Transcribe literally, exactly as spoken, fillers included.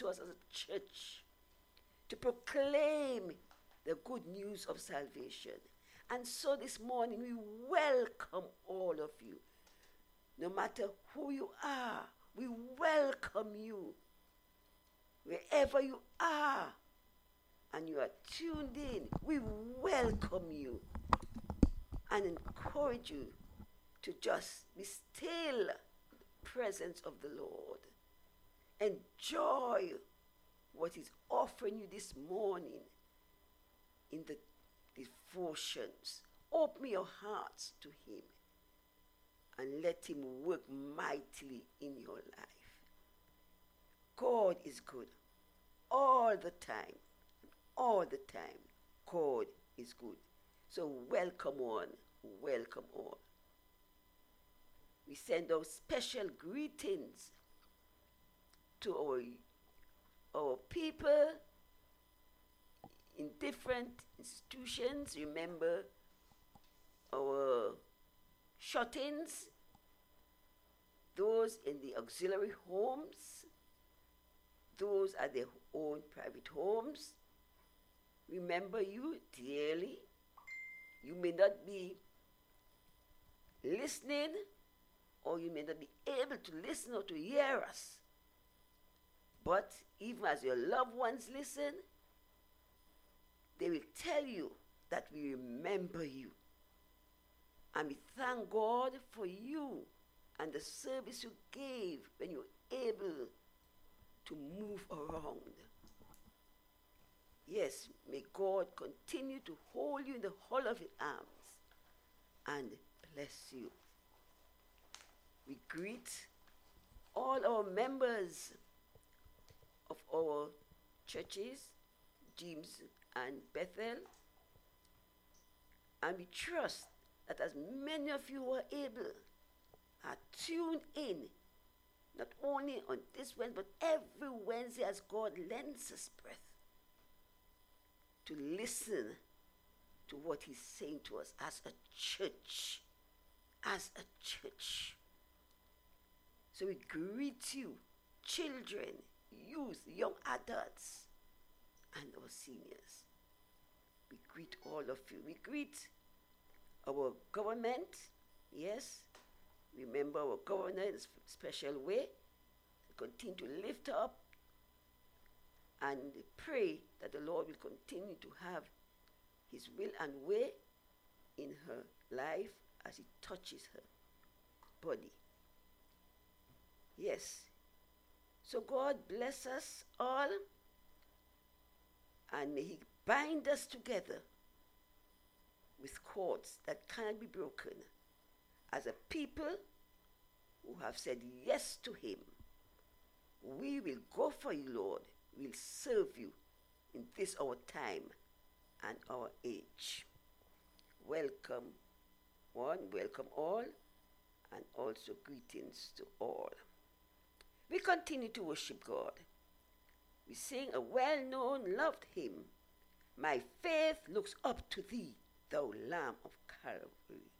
to us as a church to proclaim the good news of salvation. And so this morning we welcome all of you. No matter who you are, we welcome you. Wherever you are and you are tuned in, we welcome you and encourage you to just be still in the presence of the Lord. Enjoy what He's offering you this morning in the devotions. Open your hearts to Him and let Him work mightily in your life. God is good all the time. All the time, God is good. So welcome on, welcome on. We send out special greetings to our, our people in different institutions. Remember our shut-ins, those in the auxiliary homes, those at their own private homes. Remember you dearly. You may not be listening, or you may not be able to listen or to hear us. But even as your loved ones listen, they will tell you that we remember you. And we thank God for you and the service you gave when you were able to move around. Yes, may God continue to hold you in the hollow of His arms and bless you. We greet all our members of our churches, James and Bethel, and we trust that as many of you who are able are tuned in, not only on this Wednesday, but every Wednesday as God lends us breath, to listen to what He's saying to us as a church, as a church. So we greet you, children, youth, young adults, and our seniors. We greet all of you. We greet our government, yes. Remember our governor in a special way. Continue to lift her up and pray that the Lord will continue to have His will and way in her life as He touches her body. Yes. So God bless us all, and may He bind us together with cords that cannot be broken as a people who have said yes to Him. We will go for you, Lord. We'll serve you in this our time and our age. Welcome one, welcome all, and also greetings to all. We continue to worship God. We sing a well-known loved hymn, My Faith Looks Up to Thee, Thou Lamb of Calvary.